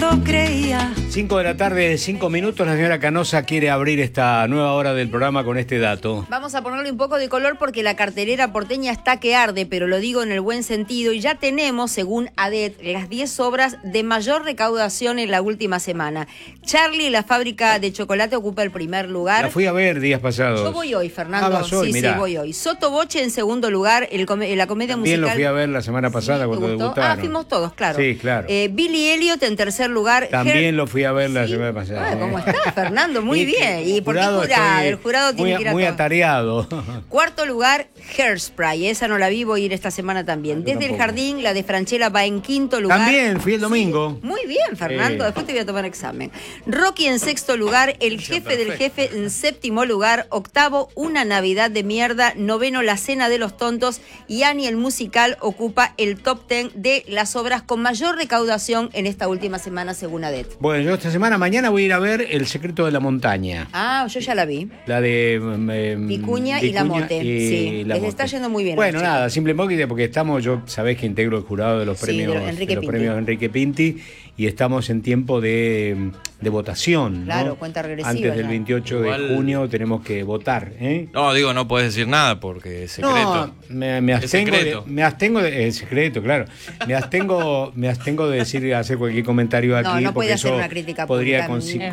cuando creía. 5 de la tarde, 5 minutos. La señora Canosa quiere abrir esta nueva hora del programa con este dato. Vamos a ponerle un poco de color porque la cartelera porteña está que arde, pero lo digo en el buen sentido. Y ya tenemos, según ADET, las 10 obras de mayor recaudación en la última semana. Charlie, la fábrica de chocolate, ocupa el primer lugar. La fui a ver días pasados. Yo voy hoy, Fernando. Vas hoy, sí, mirá. sí, voy hoy. Sotoboche en segundo lugar, la comedia También musical. lo fui a ver la semana pasada cuando debutaron. Fuimos todos, claro. Sí, claro. Billy Elliot en tercer lugar. También lo fui a ver la semana pasada. ¿Cómo está, Fernando? Muy bien. ¿Y por qué jurado? El jurado tiene que ir a muy todo. atareado. Cuarto lugar, Hairspray. Esa no la vi, voy a ir esta semana también. Desde el jardín, la de Franchella va en quinto lugar. También, fui el domingo. Sí, muy bien, Fernando. Después te voy a tomar examen. Rocky en sexto lugar, El jefe del jefe en séptimo lugar, octavo, Una Navidad de mierda, noveno, La cena de los tontos, y Annie el musical ocupa el top 10 de las obras con mayor recaudación en esta última semana, según ADET. Bueno, yo esta semana, mañana voy a ir a ver El secreto de la montaña. Ah, yo ya la vi. La de Vicuña y Lamote. Sí, les está yendo muy bien. Bueno, nada, simplemente porque estamos, yo sabés que integro el jurado de los premios premios Enrique Pinti, y estamos en tiempo de votación. Claro, ¿no? cuenta regresiva. Antes del 28 de junio tenemos que votar. No, digo, no puedes decir nada porque es secreto. No, me abstengo de, es secreto, claro. Me abstengo de decir, hacer cualquier comentario aquí. No porque puede hacer eso una crítica podría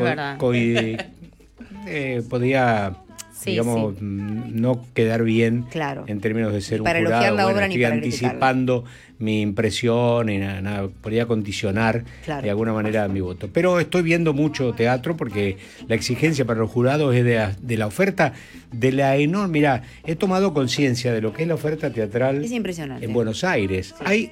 podría sí, digamos, sí. No quedar bien, claro, en términos de ser un jurado. Elogiar la obra, estoy anticipando mi impresión y nada, podría condicionar de alguna manera mi voto. Pero estoy viendo mucho teatro porque la exigencia para los jurados es de la oferta, de la enorme. Mirá, he tomado conciencia de lo que es la oferta teatral. Es impresionante. En Buenos Aires. Sí. Hay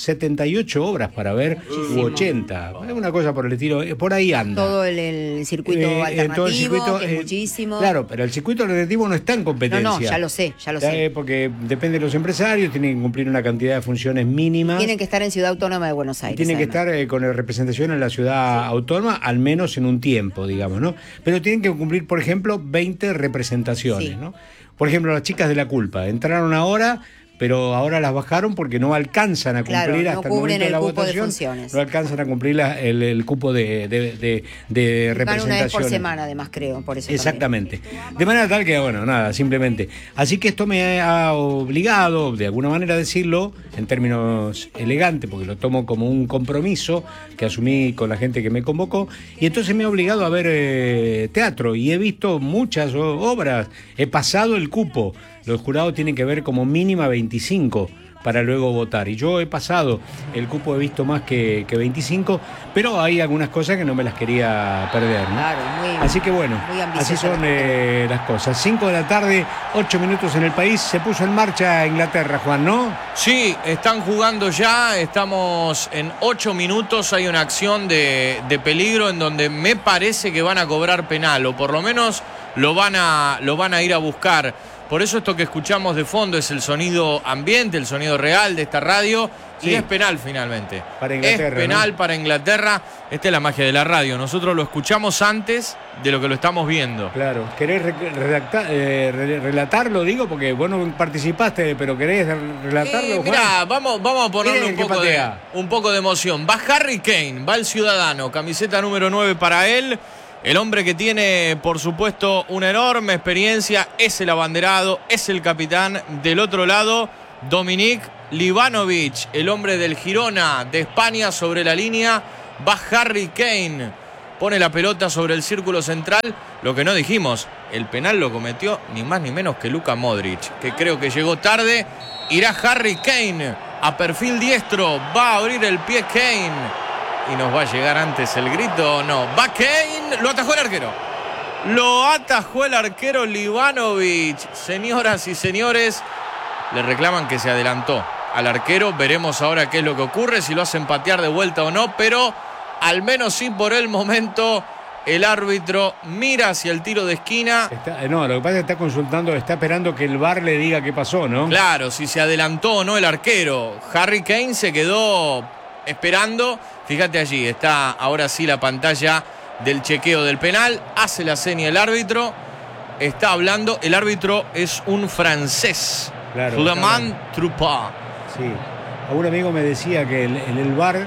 78 obras para ver, u 80. Es una cosa por el estilo, por ahí anda. Todo el circuito alternativo, todo el circuito, que es muchísimo. Claro, pero el circuito alternativo no está en competencia. No, ya lo sé. Porque depende de los empresarios, tienen que cumplir una cantidad de funciones mínimas. Tienen que estar en Ciudad Autónoma de Buenos Aires. Tienen que estar con representación en la ciudad autónoma, al menos en un tiempo, digamos, ¿no? Pero tienen que cumplir, por ejemplo, 20 representaciones, ¿no? Por ejemplo, Las chicas de la culpa. Entraron ahora, pero ahora las bajaron porque no alcanzan a cumplir hasta el momento de la votación. No alcanzan a cumplir el cupo de representación. Una vez por semana, además, creo, por eso. Exactamente. También. De manera tal que, bueno, nada, simplemente. Así que esto me ha obligado, de alguna manera decirlo, en términos elegantes, porque lo tomo como un compromiso que asumí con la gente que me convocó, y entonces me ha obligado a ver teatro, y he visto muchas obras. He pasado el cupo. Los jurados tienen que ver como mínima 25 para luego votar. Y yo he pasado el cupo, he visto más que 25, pero hay algunas cosas que no me las quería perder, ¿no? Claro, así que bueno, así son las cosas. 5 de la tarde, 8 minutos en el país. Se puso en marcha Inglaterra, Juan, ¿no? Sí, están jugando ya, estamos en 8 minutos, hay una acción de peligro en donde me parece que van a cobrar penal, o por lo menos lo van a ir a buscar. Por eso esto que escuchamos de fondo es el sonido ambiente, el sonido real de esta radio, y es penal finalmente. Para Inglaterra, es penal, ¿no? Para Inglaterra. Esta es la magia de la radio. Nosotros lo escuchamos antes de lo que lo estamos viendo. Claro. ¿Querés relatarlo, digo? Porque vos no participaste, pero ¿querés relatarlo, Juan? Mirá, vamos a ponerle un poco de emoción. Va Harry Kane, va el ciudadano, camiseta número 9 para él. El hombre que tiene, por supuesto, una enorme experiencia, es el abanderado, es el capitán. Del otro lado, Dominic Livanovic, el hombre del Girona de España, sobre la línea. Va Harry Kane, pone la pelota sobre el círculo central. Lo que no dijimos, el penal lo cometió ni más ni menos que Luka Modric, que creo que llegó tarde. Irá Harry Kane a perfil diestro, va a abrir el pie Kane. ¿Y nos va a llegar antes el grito? No. Va Kane, lo atajó el arquero. Lo atajó el arquero Livanovic. Señoras y señores, le reclaman que se adelantó al arquero. Veremos ahora qué es lo que ocurre, si lo hacen patear de vuelta o no, pero al menos sí, por el momento el árbitro mira hacia el tiro de esquina. No, lo que pasa es que está consultando, está esperando que el VAR le diga qué pasó, ¿no? Claro, si se adelantó o no el arquero. Harry Kane se quedó esperando. Fíjate allí, está ahora sí la pantalla del chequeo del penal. Hace la seña el árbitro. Está hablando. El árbitro es un francés. Claro. Clément Troupin. Sí. Algún amigo me decía que en el VAR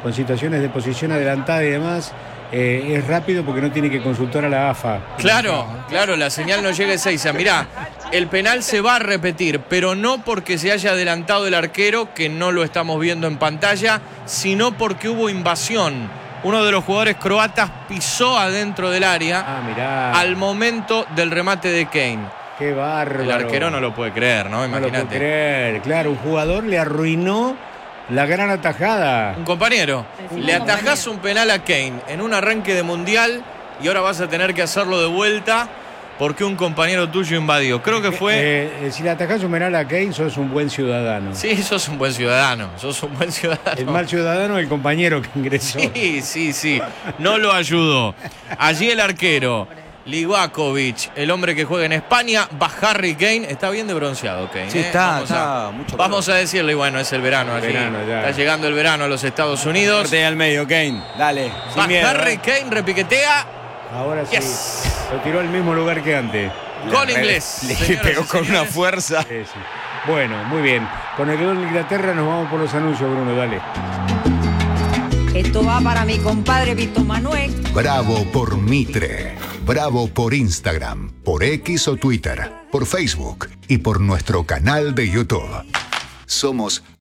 con situaciones de posición adelantada y demás, es rápido porque no tiene que consultar a la AFA. Claro, la señal no llega a Ezeiza. Mirá, el penal se va a repetir, pero no porque se haya adelantado el arquero, que no lo estamos viendo en pantalla, sino porque hubo invasión. Uno de los jugadores croatas pisó adentro del área al momento del remate de Kane. ¡Qué bárbaro! El arquero no lo puede creer, ¿no? Imagínate. No lo puede creer, claro, un jugador le arruinó la gran atajada. Un compañero, le atajás un penal a Kane en un arranque de mundial y ahora vas a tener que hacerlo de vuelta porque un compañero tuyo invadió. Creo que fue... si le atajás un penal a Kane, sos un buen ciudadano. Sí, sos un buen ciudadano. El mal ciudadano es el compañero que ingresó. Sí. No lo ayudó. Allí el arquero, Livakovic, el hombre que juega en España, va Harry Kane. Está bien de bronceado Kane. Sí, vamos a decirle, y bueno, es el verano allí. Está llegando el verano a los Estados Unidos. Corte al medio, Kane. Dale. Va Harry Kane, repiquetea. Ahora sí. Yes. Lo tiró al mismo lugar que antes. Gol inglés. Le pegó con una fuerza. Sí. Bueno, muy bien. Con el gol de Inglaterra nos vamos por los anuncios, Bruno. Dale. Esto va para mi compadre Víctor Manuel. Bravo por Mitre. Bravo por Instagram, por X o Twitter, por Facebook y por nuestro canal de YouTube. Somos